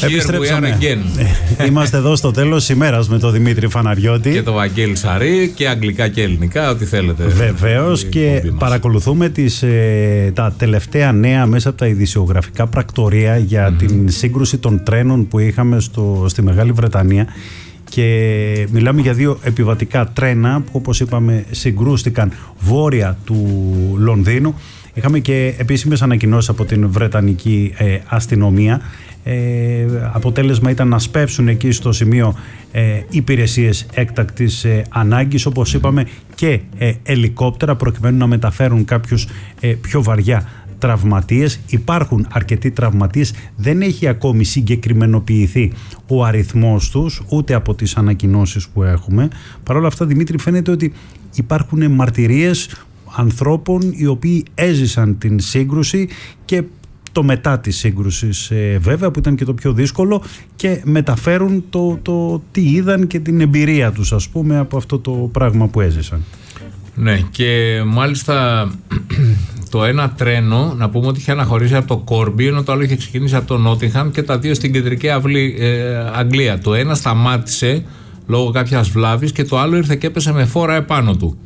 Επιστρέψαμε. Είμαστε εδώ στο τέλος της ημέρας με τον Δημήτρη Φαναριώτη και τον Βαγγέλη Σαρή και αγγλικά και ελληνικά, ό,τι θέλετε. Βεβαίως, και παρακολουθούμε τα τελευταία νέα μέσα από τα ειδησιογραφικά πρακτορία για την σύγκρουση των τρένων που είχαμε στη Μεγάλη Βρετανία. Και μιλάμε για 2 επιβατικά τρένα που, όπως είπαμε, συγκρούστηκαν βόρεια του Λονδίνου. Είχαμε και επίσημες ανακοινώσεις από την Βρετανική αστυνομία. Αποτέλεσμα ήταν να σπεύσουν εκεί στο σημείο υπηρεσίες έκτακτης ανάγκης, όπως είπαμε, και ελικόπτερα προκειμένου να μεταφέρουν κάποιους πιο βαριά τραυματίες. Υπάρχουν αρκετοί τραυματίες, δεν έχει ακόμη συγκεκριμενοποιηθεί ο αριθμός τους ούτε από τις ανακοινώσεις που έχουμε. Παρ' όλα αυτά, Δημήτρη, φαίνεται ότι υπάρχουν μαρτυρίες ανθρώπων οι οποίοι έζησαν την σύγκρουση και το μετά της σύγκρουσης, βέβαια, που ήταν και το πιο δύσκολο, και μεταφέρουν το τι είδαν και την εμπειρία τους, ας πούμε, από αυτό το πράγμα που έζησαν. Ναι, και μάλιστα το ένα τρένο, να πούμε ότι είχε αναχωρήσει από το Κόρμπι, ενώ το άλλο είχε ξεκινήσει από το Νότιγχαμ, και τα δύο στην κεντρική Αγγλία. Το ένα σταμάτησε λόγω κάποιας βλάβης και το άλλο ήρθε και έπεσε με φόρα επάνω του.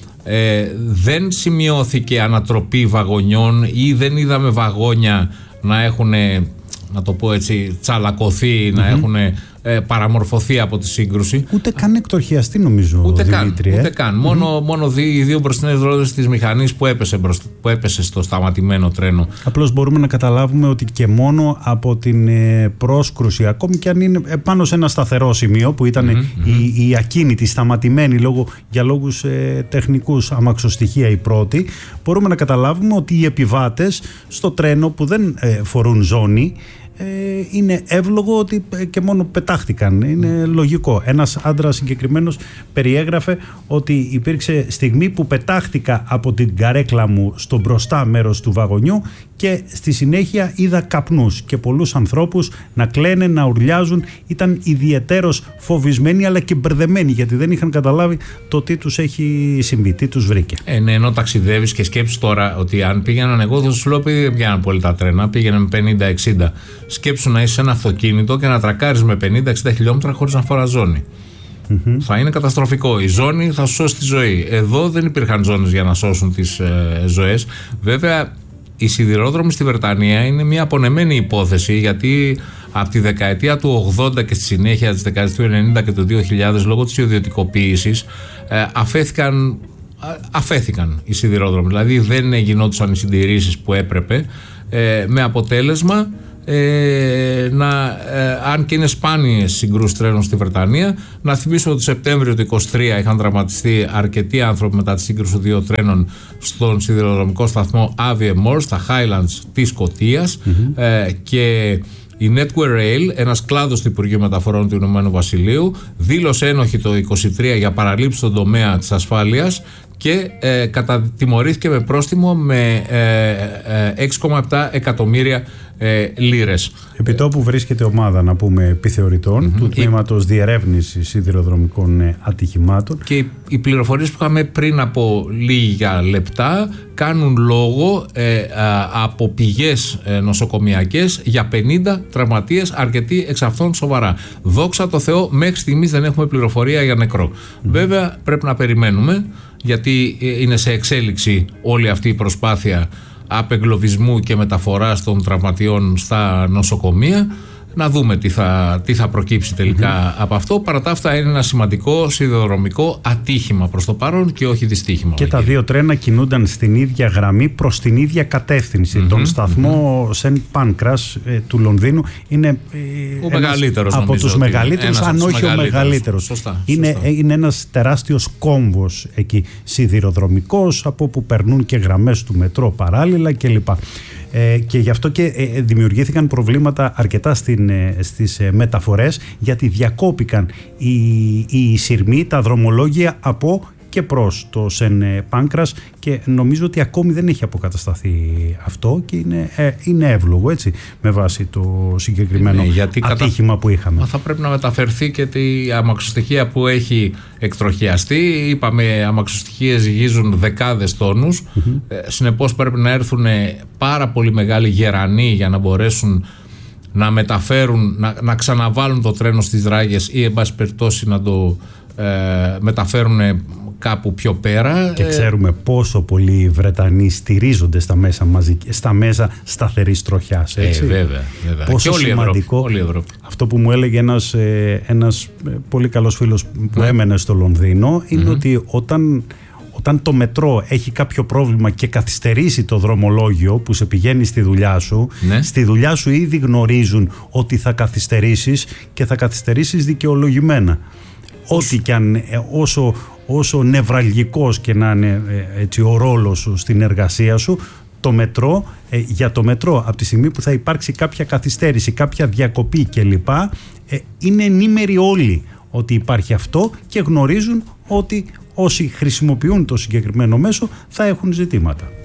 Δεν σημειώθηκε ανατροπή βαγονιών ή δεν είδαμε βαγόνια να έχουν, να το πω έτσι, τσαλακωθεί, να έχουν παραμορφωθεί από τη σύγκρουση. Ούτε καν εκτροχιαστεί, νομίζω. Ούτε Δημήτρη, καν. Μόνο οι 2 μπροστινές ρόδες της μηχανής που έπεσε στο σταματημένο τρένο. Απλώς μπορούμε να καταλάβουμε ότι και μόνο από την πρόσκρουση, ακόμη και αν είναι πάνω σε ένα σταθερό σημείο που ήταν η ακίνητη, σταματημένη για λόγους τεχνικούς, αμαξοστοιχεία η πρώτη, μπορούμε να καταλάβουμε ότι οι επιβάτες στο τρένο που δεν φορούν ζώνη, είναι εύλογο ότι και μόνο πετάχτηκαν. Είναι λογικό. Ένας άντρας συγκεκριμένος περιέγραφε ότι υπήρξε στιγμή που πετάχτηκα από την καρέκλα μου στο μπροστά μέρος του βαγονιού και στη συνέχεια είδα καπνούς και πολλούς ανθρώπους να κλαίνε, να ουρλιάζουν. Ήταν ιδιαιτέρως φοβισμένοι αλλά και μπερδεμένοι, γιατί δεν είχαν καταλάβει το τι τους έχει συμβεί, τι τους βρήκε. Ναι, ενώ ταξιδεύεις και σκέψεις τώρα ότι αν πήγαιναν, εγώ θα σου λέω, επειδή δεν πήγαιναν πολύ τα τρένα, πήγαιναν με 50-60. Σκέψου να είσαι σε ένα αυτοκίνητο και να τρακάρεις με 50-60 χιλιόμετρα χωρίς να φοράς ζώνη. Θα είναι καταστροφικό. Η ζώνη θα σου σώσει τη ζωή. Εδώ δεν υπήρχαν ζώνες για να σώσουν τις ζωές. Βέβαια, οι σιδηρόδρομοι στη Βρετανία είναι μια απονεμένη υπόθεση, γιατί από τη δεκαετία του 80 και στη συνέχεια της δεκαετίας του 90 και του 2000, λόγω της ιδιωτικοποίησης, αφέθηκαν οι σιδηρόδρομοι. Δηλαδή δεν γινόντουσαν οι συντηρήσεις που έπρεπε, με αποτέλεσμα αν και είναι σπάνιες συγκρούσεις τρένων στη Βρετανία. Να θυμίσω ότι το Σεπτέμβριο του 2023 είχαν τραυματιστεί αρκετοί άνθρωποι μετά τη σύγκρουση 2 τρένων στον σιδηροδρομικό σταθμό Aviemore στα Highlands της Σκωτίας, και η Network Rail, ένας κλάδος του Υπουργείου Μεταφορών του Ηνωμένου Βασιλείου, δήλωσε ένοχη το 2023 για παραλήψεις στον τομέα της ασφάλειας και κατατιμωρήθηκε με πρόστιμο με 6,7 εκατομμύρια λίρες. Επιτόπου βρίσκεται ομάδα, να πούμε, επιθεωρητών του τμήματος διερεύνησης σιδηροδρομικών ατυχημάτων. Και οι πληροφορίες που είχαμε πριν από λίγα λεπτά κάνουν λόγο από πηγές νοσοκομιακές για 50 τραυματίες, αρκετοί εξ αυτών σοβαρά. Δόξα τω Θεώ, μέχρι στιγμής δεν έχουμε πληροφορία για νεκρό. Βέβαια πρέπει να περιμένουμε, γιατί είναι σε εξέλιξη όλη αυτή η προσπάθεια απεγκλωβισμού και μεταφοράς των τραυματιών στα νοσοκομεία. Να δούμε τι θα προκύψει τελικά από αυτό. Παρά τα αυτά, είναι ένα σημαντικό σιδηροδρομικό ατύχημα προς το παρόν και όχι δυστύχημα. Και τα 2 τρένα κινούνταν στην ίδια γραμμή προς την ίδια κατεύθυνση. Τον σταθμό Σεντ Πάνκρας του Λονδίνου είναι ο μεγαλύτερος, από τους μεγαλύτερους, αν όχι ο μεγαλύτερος. Σωστά. Είναι ένας τεράστιος κόμβος εκεί, σιδηροδρομικός, από όπου περνούν και γραμμές του μετρό παράλληλα κλπ. Και γι' αυτό και δημιουργήθηκαν προβλήματα αρκετά στις μεταφορές, γιατί διακόπηκαν οι σειρμοί, τα δρομολόγια από και προς το Σεν Πάνκρας, και νομίζω ότι ακόμη δεν έχει αποκατασταθεί αυτό και είναι εύλογο, έτσι, με βάση το συγκεκριμένο ατύχημα που είχαμε. Θα πρέπει να μεταφερθεί και η αμαξοστοιχεία που έχει εκτροχιαστεί. Είπαμε, αμαξοστοιχείες ζυγίζουν δεκάδες τόνους. Συνεπώς πρέπει να έρθουν πάρα πολύ μεγάλοι γερανοί για να μπορέσουν να μεταφέρουν, να ξαναβάλουν το τρένο στις ράγες ή εν πάση περιπτώσει να το μεταφέρουν κάπου πιο πέρα. Και ξέρουμε πόσο πολλοί οι Βρετανοί στηρίζονται στα μέσα σταθερής τροχιάς. Βέβαια. Πόσο και σημαντικό. όλη η Ευρώπη. Αυτό που μου έλεγε ένας πολύ καλός φίλος που έμενε στο Λονδίνο είναι ότι όταν το μετρό έχει κάποιο πρόβλημα και καθυστερήσει το δρομολόγιο που σε πηγαίνει στη δουλειά σου, στη δουλειά σου ήδη γνωρίζουν ότι θα καθυστερήσεις και θα καθυστερήσεις δικαιολογημένα. Ό,τι και αν, όσο νευραλγικός και να είναι έτσι, ο ρόλος σου στην εργασία σου, για το μετρό από τη στιγμή που θα υπάρξει κάποια καθυστέρηση, κάποια διακοπή κλπ, είναι ενήμεροι όλοι ότι υπάρχει αυτό και γνωρίζουν ότι όσοι χρησιμοποιούν το συγκεκριμένο μέσο θα έχουν ζητήματα.